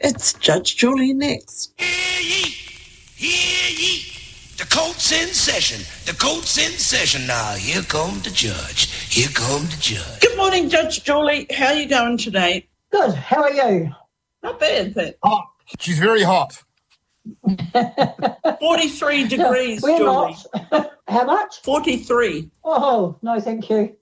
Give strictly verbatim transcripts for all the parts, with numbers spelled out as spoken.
It's Judge Julie next. Hear ye! Hear ye! The court's in session. The court's in session now. Here come the judge. Here come the judge. Good morning, Judge Julie. How are you going today? Good. How are you? Not bad, thanks. Hot. She's very hot. forty-three degrees, We're Julie. not. How much? forty-three. Oh, no, thank you.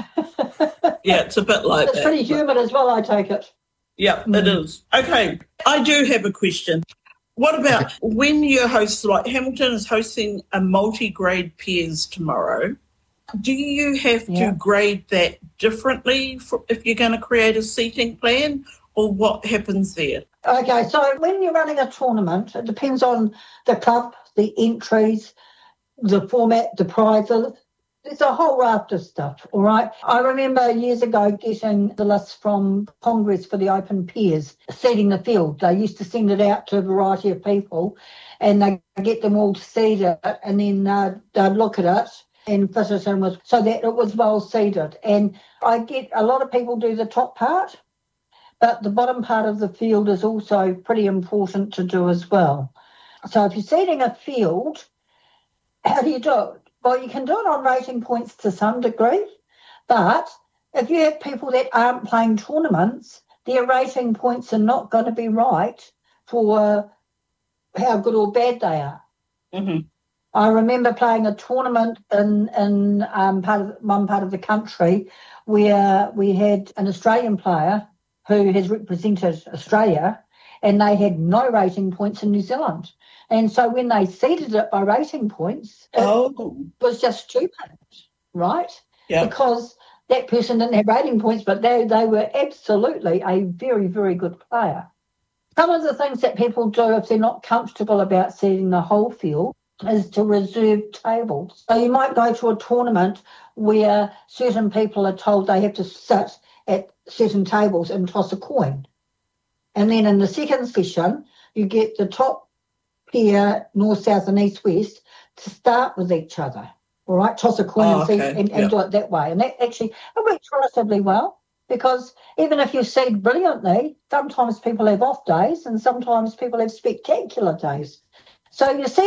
Yeah, it's a bit like It's that. pretty humid as well, I take it. Yeah, mm. It is. Okay, I do have a question. What about when you're host, like Hamilton is hosting a multi-grade peers tomorrow, do you have Yeah. to grade that differently for, if you're going to create a seating plan, or what happens there? Okay, so when you're running a tournament, it depends on the club, the entries, the format, the prizes. There's a whole raft of stuff, all right? I remember years ago getting the list from Congress for the open peers, seeding the field. They used to send it out to a variety of people and they get them all to seed it, and then uh, they'd look at it and fit it in with, so that it was well seeded. And I get a lot of people do the top part, but the bottom part of the field is also pretty important to do as well. So if you're seeding a field, how do you do it? Well, you can do it on rating points to some degree, but if you have people that aren't playing tournaments, their rating points are not going to be right for how good or bad they are. Mm-hmm. I remember playing a tournament in, in um, part of, one part of the country where we had an Australian player who has represented Australia, and they had no rating points in New Zealand. And so when they seeded it by rating points, it Oh. was just stupid, right? Yeah. Because that person didn't have rating points, but they, they were absolutely a very, very good player. Some of the things that people do if they're not comfortable about seeding the whole field is to reserve tables. So you might go to a tournament where certain people are told they have to sit at certain tables and toss a coin. And then in the second session, you get the top pair, north, south and east, west, to start with each other, all right? Toss a coin Oh, and, see, okay. and, and Yep. do it that way. And that actually, it works relatively well, because even if you seed brilliantly, sometimes people have off days and sometimes people have spectacular days. So you see